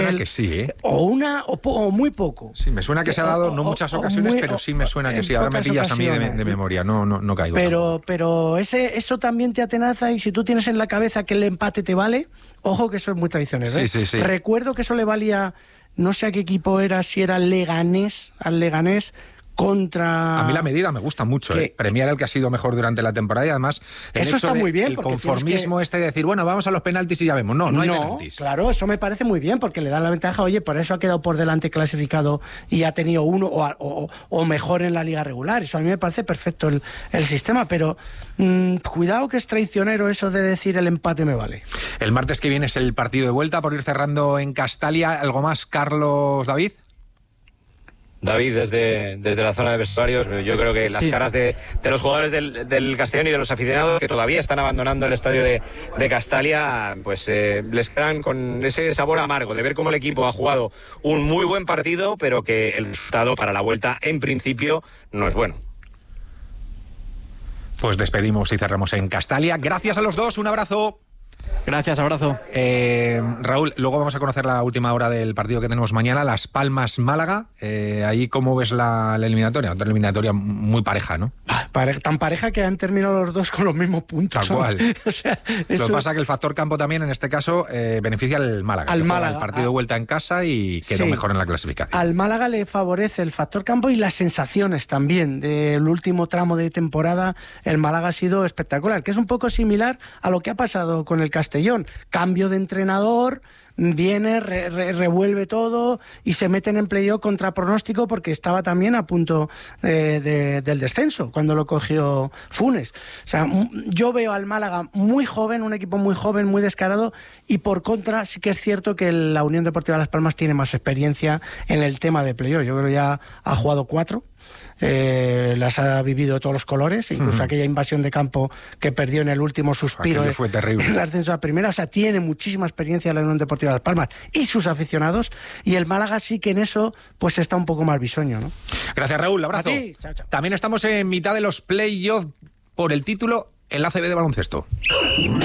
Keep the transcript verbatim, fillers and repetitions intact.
suena el, que sí, ¿eh? O una, o, po, o muy poco. Sí, me suena que se ha dado, no o, muchas o, ocasiones, muy, pero sí me suena que sí. Ahora me pillas a mí de, de memoria, no, no, no caigo. Pero, pero ese, eso también te atenaza, y si tú tienes en la cabeza que el empate te vale, ojo que eso es muy traicionero. Sí, ¿eh? sí, sí. Recuerdo que eso le valía, no sé a qué equipo era, si era Leganés, al Leganés, contra... A mí la medida me gusta mucho, que... ¿eh? Premiar el que ha sido mejor durante la temporada, y además el eso hecho está de, muy bien, el conformismo que... este de decir, bueno, vamos a los penaltis y ya vemos. No, no hay no, penaltis. Claro, eso me parece muy bien, porque le dan la ventaja, oye, por eso ha quedado por delante clasificado y ha tenido uno o, o, o mejor en la liga regular. Eso a mí me parece perfecto el, el sistema, pero mmm, cuidado que es traicionero eso de decir el empate me vale. El martes que viene es el partido de vuelta, por ir cerrando en Castalia. ¿Algo más, Carlos David? David, desde, desde la zona de vestuarios, yo creo que las sí. caras de, de los jugadores del, del Castellón y de los aficionados que todavía están abandonando el estadio de, de Castalia, pues eh, les quedan con ese sabor amargo de ver cómo el equipo ha jugado un muy buen partido, pero que el resultado para la vuelta en principio no es bueno. Pues despedimos y cerramos en Castalia. Gracias a los dos, un abrazo. Gracias, abrazo. Eh, Raúl, luego vamos a conocer la última hora del partido que tenemos mañana, Las Palmas-Málaga. Eh, ahí, ¿cómo ves la, la eliminatoria? Otra eliminatoria muy pareja, ¿no? Pare- tan pareja que han terminado los dos con los mismos puntos. Tal cual. O sea, eso... Lo que pasa es que el factor campo también, en este caso, eh, beneficia al Málaga. Al Málaga. El partido de vuelta en casa y quedó sí. mejor en la clasificación. Al Málaga le favorece el factor campo y las sensaciones también. Del último tramo de temporada, el Málaga ha sido espectacular, que es un poco similar a lo que ha pasado con el Castellón. Cambio de entrenador, viene, re, re, revuelve todo y se meten en playoff contra pronóstico, porque estaba también a punto de, de, del descenso cuando lo cogió Funes. O sea, yo veo al Málaga muy joven, un equipo muy joven, muy descarado, y por contra sí que es cierto que la Unión Deportiva Las Palmas tiene más experiencia en el tema de playoff. Yo creo que ya ha jugado cuatro. Eh, las ha vivido todos los colores, incluso uh-huh. aquella invasión de campo que perdió en el último suspiro. Aquello fue terrible. En el ascenso a primera. O sea, tiene muchísima experiencia la Unión Deportiva Las Palmas y sus aficionados, y el Málaga sí que en eso pues está un poco más bisoño, ¿no? Gracias, Raúl, abrazo. A ti. Chao, chao. También estamos en mitad de los playoffs por el título en la A C B de baloncesto.